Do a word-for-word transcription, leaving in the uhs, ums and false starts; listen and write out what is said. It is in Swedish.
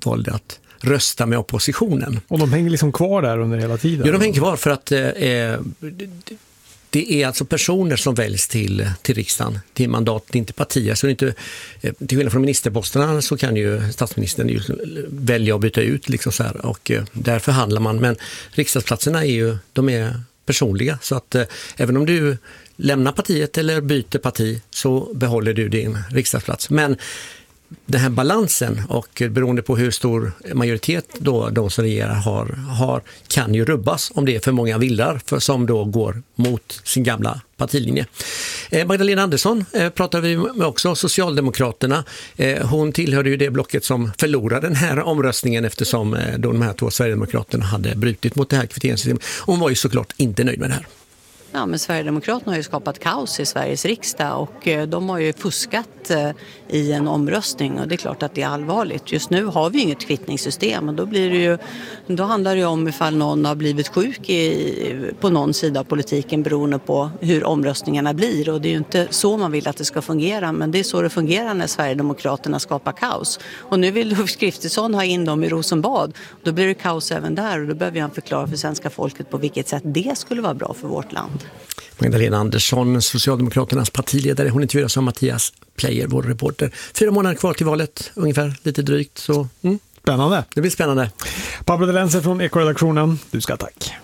valde att rösta med oppositionen. Och de hänger liksom kvar där under hela tiden? Ja, de hänger kvar för att eh, det är alltså personer som väljs till, till riksdagen, till mandat, det är inte partier. Så det är inte, eh, till skillnad från ministerposterna så kan ju statsministern ju välja att byta ut liksom så här, och eh, där förhandlar man. Men riksdagsplatserna är ju, de är personliga, så att eh, även om du lämnar partiet eller byter parti så behåller du din riksdagsplats. Men den här balansen, och beroende på hur stor majoritet då de som regerar har, har kan ju rubbas om det är för många vildar för, som då går mot sin gamla partilinje. Eh, Magdalena Andersson eh, pratar vi med också, Socialdemokraterna. Eh, hon tillhörde ju det blocket som förlorade den här omröstningen eftersom eh, då de här två Sverigedemokraterna hade brutit mot det här kvitteringssystemet. Hon var ju såklart inte nöjd med det här. Ja, men Sverigedemokraterna har ju skapat kaos i Sveriges riksdag och de har ju fuskat i en omröstning och det är klart att det är allvarligt. Just nu har vi inget kvittningssystem och då, blir det ju, då handlar det ju om ifall någon har blivit sjuk i, på någon sida av politiken beroende på hur omröstningarna blir, och det är ju inte så man vill att det ska fungera, men det är så det fungerar när Sverigedemokraterna skapar kaos. Och nu vill Ulf Kristersson ha in dem i Rosenbad, då blir det kaos även där och då behöver jag förklara för svenska folket på vilket sätt det skulle vara bra för vårt land. Magdalena Andersson, Socialdemokraternas partiledare, hon intervjuas av Mattias Player, vår reporter. Fyra månader kvar till valet, ungefär, lite drygt. Så, mm. Spännande. Det blir spännande. Pablo de Lense från Eko-redaktionen, du ska tack.